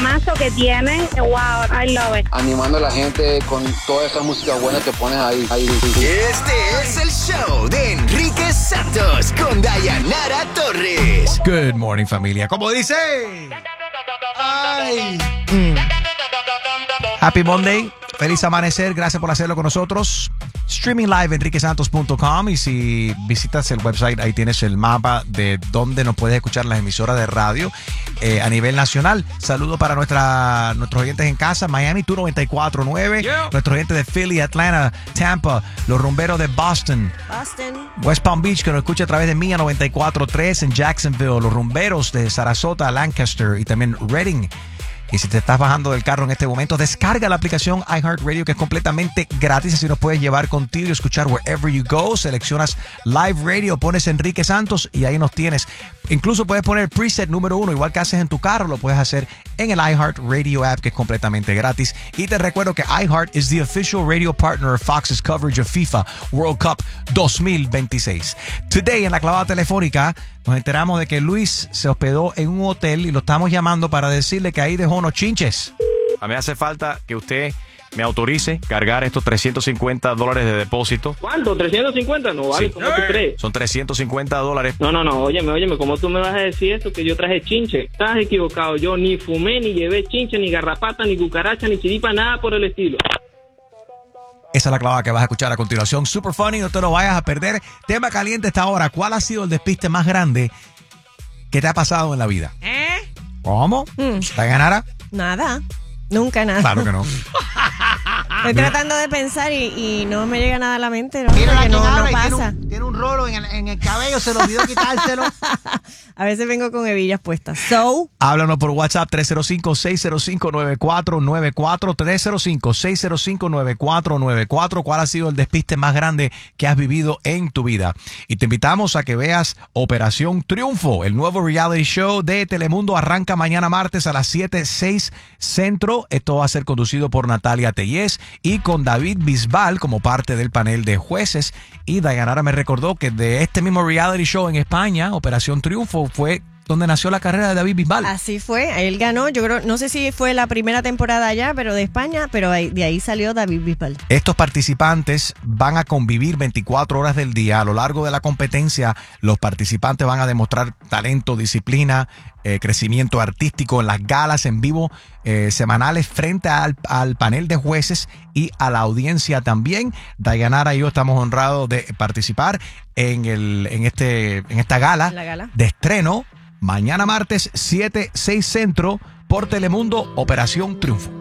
programazo que tienen. Wow, I love it. Animando a la gente con toda esa música buena que pones ahí. Este es el show de Enrique Santos con Dayanara Torres. Good morning, familia. ¿Cómo dice? Ay. Happy Monday. Feliz amanecer. Gracias por hacerlo con nosotros. Streaming live enriquesantos.com, y si visitas el website, ahí tienes el mapa de dónde nos puedes escuchar las emisoras de radio a nivel nacional. Saludos para nuestros oyentes en casa. Miami, tú 94.9. Nuestros oyentes de Philly, Atlanta, Tampa, los rumberos de Boston, West Palm Beach, que nos escucha a través de Mía 94.3 en Jacksonville, los rumberos de Sarasota, Lancaster y también Redding. Y si te estás bajando del carro en este momento, descarga la aplicación iHeartRadio, que es completamente gratis. Así nos puedes llevar contigo y escuchar wherever you go. Seleccionas Live Radio, pones Enrique Santos y ahí nos tienes. Incluso puedes poner preset número 1, igual que haces en tu carro, lo puedes hacer en el iHeartRadio app, que es completamente gratis. Y te recuerdo que iHeart is the official radio partner of Fox's coverage of FIFA World Cup 2026. Today, en la clavada telefónica, nos enteramos de que Luis se hospedó en un hotel y lo estamos llamando para decirle que ahí dejó unos chinches. A mí hace falta que usted me autorice cargar estos $350 de depósito. ¿Cuánto? ¿350? No vale, Sí. ¿Cómo tú crees? Son $350. No, óyeme, ¿cómo tú me vas a decir esto? Que yo traje chinche. Estás equivocado, yo ni fumé, ni llevé chinche, ni garrapata, ni cucaracha, ni chiripa, nada por el estilo. Esa es la clavada que vas a escuchar a continuación. Super funny, no te lo vayas a perder. Tema caliente esta hora. ¿Cuál ha sido el despiste más grande que te ha pasado en la vida? ¿Cómo? ¿Dayanara? Nada. Nunca nada. Claro que no. Estoy tratando de pensar y no me llega nada a la mente. No, Mira la que no habla y pasa. tiene un rolo en el cabello, se le olvidó quitárselo. A veces vengo con hebillas puestas. Háblanos por WhatsApp 305-605-9494. 305-605-9494. ¿Cuál ha sido el despiste más grande que has vivido en tu vida? Y te invitamos a que veas Operación Triunfo, el nuevo reality show de Telemundo. Arranca mañana martes a las 7:06 Centro. Esto va a ser conducido por Natalia Tellez y con David Bisbal como parte del panel de jueces. Y Dayanara me recordó que de este mismo reality show en España, Operación Triunfo, fue donde nació la carrera de David Bisbal. Así fue, él ganó, yo creo, no sé si fue la primera temporada allá, pero de España, pero de ahí salió David Bisbal. Estos participantes van a convivir 24 horas del día. A lo largo de la competencia, los participantes van a demostrar talento, disciplina, crecimiento artístico en las galas en vivo semanales frente al panel de jueces y a la audiencia también. Dayanara y yo estamos honrados de participar en esta gala, de estreno mañana martes 7:06 Centro por Telemundo, Operación Triunfo.